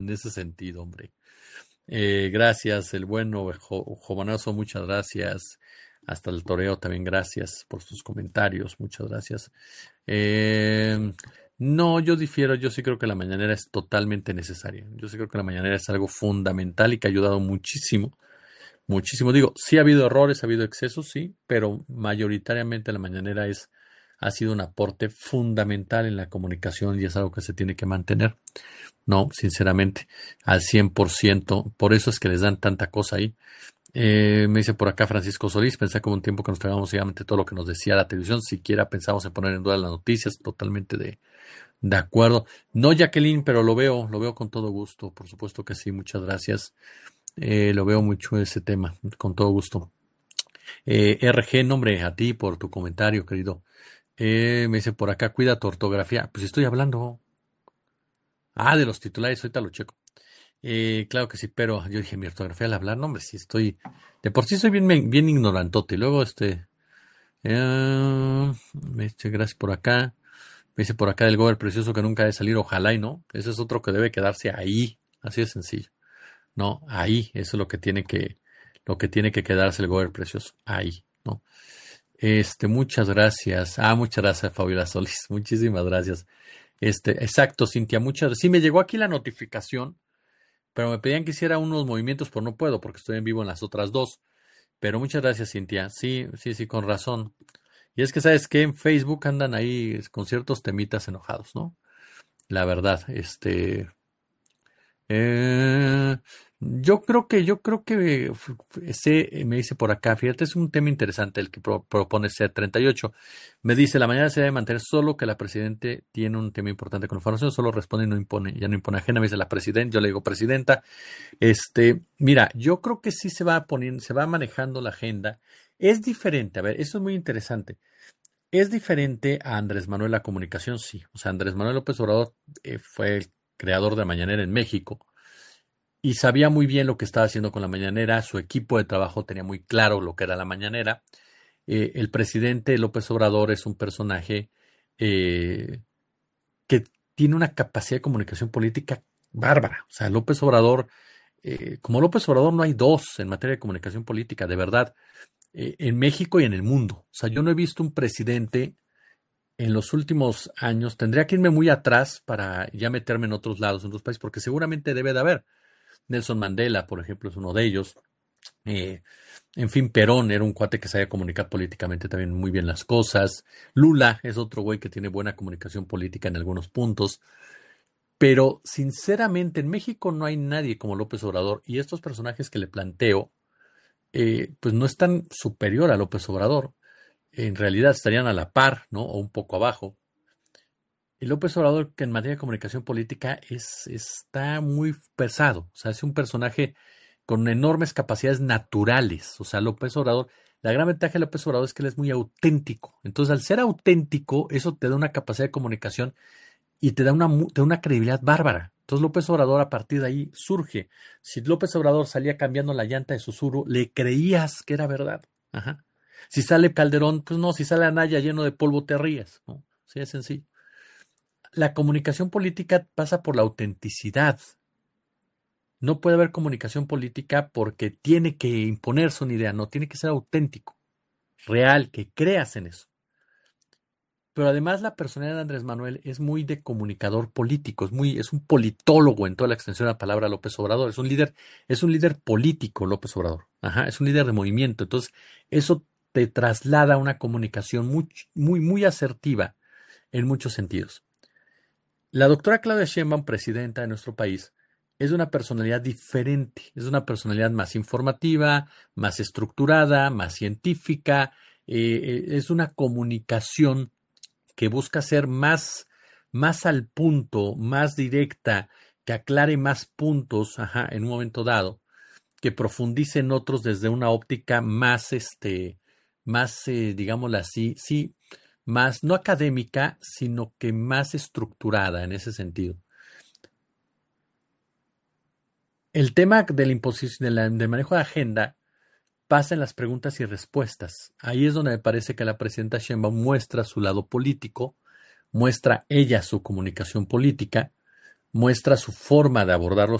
en ese sentido, hombre. Gracias, el bueno Jovanazo, muchas gracias. Hasta el toreo también, gracias por sus comentarios, muchas gracias. Eh, no, yo difiero, yo sí creo que la mañanera es totalmente necesaria. Yo sí creo que la mañanera es algo fundamental y que ha ayudado muchísimo, muchísimo. Digo, sí ha habido errores, ha habido excesos, sí, pero mayoritariamente la mañanera ha sido un aporte fundamental en la comunicación y es algo que se tiene que mantener. No, sinceramente, al 100%. Por eso es que les dan tanta cosa ahí. Me dice por acá Francisco Solís, pensé como un tiempo que nos tragamos obviamente todo lo que nos decía la televisión, siquiera pensamos en poner en duda las noticias, totalmente de acuerdo. No, Jacqueline, pero lo veo con todo gusto, por supuesto que sí, muchas gracias. Lo veo mucho ese tema, con todo gusto. RG, nombre a ti por tu comentario, querido. Me dice por acá, cuida tu ortografía. Pues estoy hablando. De los titulares, ahorita lo checo. Claro que sí, pero yo dije, mi ortografía al hablar, no, hombre, sí estoy, de por sí soy bien ignorantote. Y luego, gracias por acá. Me dice por acá del Gober precioso que nunca debe salir, ojalá y no. Ese es otro que debe quedarse ahí, así de sencillo. No, ahí, eso es lo que tiene que quedarse el Gober precioso, ahí, ¿no? Muchas gracias. Muchas gracias, Fabiola Solís. Muchísimas gracias. Exacto, Cintia, sí me llegó aquí la notificación, pero me pedían que hiciera unos movimientos, pero no puedo porque estoy en vivo en las otras dos. Pero muchas gracias, Cintia. Sí, sí, sí, con razón. Y es que, ¿sabes qué? En Facebook andan ahí con ciertos temitas enojados, ¿no? La verdad, eh, yo creo que me dice por acá, fíjate, es un tema interesante el que propone C38. Me dice, la mañana se debe mantener solo que la presidente tiene un tema importante con información, solo responde y no impone, ya no impone ajena, me dice la presidenta, yo le digo presidenta. Mira, yo creo que sí se va poniendo, se va manejando la agenda. Es diferente, a ver, eso es muy interesante. Es diferente a Andrés Manuel la comunicación, sí. O sea, Andrés Manuel López Obrador fue el creador de la mañanera en México y sabía muy bien lo que estaba haciendo con la mañanera. Su equipo de trabajo tenía muy claro lo que era la mañanera. El presidente López Obrador es un personaje eh, que tiene una capacidad de comunicación política bárbara. O sea, López Obrador, como López Obrador no hay dos en materia de comunicación política, de verdad, en México y en el mundo. O sea, yo no he visto un presidente en los últimos años, tendría que irme muy atrás para ya meterme en otros lados, en otros países, porque seguramente debe de haber. Nelson Mandela, por ejemplo, es uno de ellos. Eh, en fin, Perón era un cuate que sabía comunicar políticamente también muy bien las cosas. Lula es otro güey que tiene buena comunicación política en algunos puntos. Pero sinceramente en México no hay nadie como López Obrador y estos personajes que le planteo, pues no están superior a López Obrador. En realidad estarían a la par, ¿no? O un poco abajo. Y López Obrador, que en materia de comunicación política está muy pesado. O sea, es un personaje con enormes capacidades naturales. O sea, López Obrador, la gran ventaja de López Obrador es que él es muy auténtico. Entonces, al ser auténtico, eso te da una capacidad de comunicación y te da una credibilidad bárbara. Entonces López Obrador a partir de ahí surge. Si López Obrador salía cambiando la llanta de Susurro, le creías que era verdad. Ajá. Si sale Calderón, pues no, si sale Anaya lleno de polvo, te ríes, ¿no? Sí, es sencillo. La comunicación política pasa por la autenticidad. No puede haber comunicación política porque tiene que imponerse una idea, no, tiene que ser auténtico, real, que creas en eso. Pero además la personalidad de Andrés Manuel es muy de comunicador político, es un politólogo en toda la extensión de la palabra López Obrador, es un líder político López Obrador, ajá, es un líder de movimiento, entonces eso te traslada a una comunicación muy asertiva en muchos sentidos. La doctora Claudia Sheinbaum, presidenta de nuestro país, es una personalidad diferente, es una personalidad más informativa, más estructurada, más científica, es una comunicación que busca ser más al punto, más directa, que aclare más puntos, ajá, en un momento dado, que profundice en otros desde una óptica más, digámoslo así, sí, más, no académica, sino que más estructurada en ese sentido. El tema de la imposición, del manejo de agenda, pasa en las preguntas y respuestas. Ahí es donde me parece que la presidenta Sheinbaum muestra su lado político, muestra ella su comunicación política, muestra su forma de abordar los